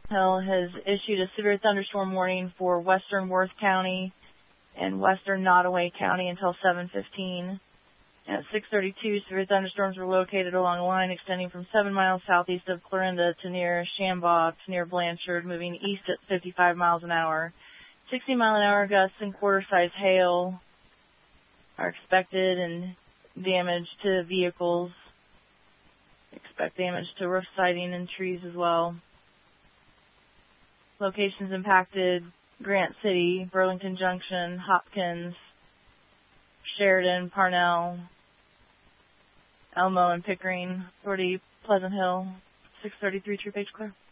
Hill has issued a severe thunderstorm warning for western Worth County and western Nottoway County until 7:15. At 6:32, severe thunderstorms were located along a line extending from 7 miles southeast of Clarinda to near Shambaugh to near Blanchard, moving east at 55 miles an hour. 60-mile-an-hour gusts and quarter-size hail are expected, and damage to vehicles. Expect damage to roof siding and trees as well. Locations impacted: Grant City, Burlington Junction, Hopkins, Sheridan, Parnell, Elmo and Pickering. 40 Pleasant Hill. 6:33, True Page clear.